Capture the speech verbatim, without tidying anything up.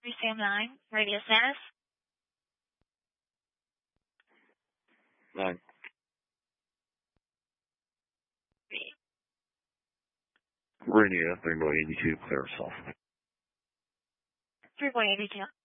Resume line. Radio status. Nine. Radio three point eight two, clear soft. three point eight two.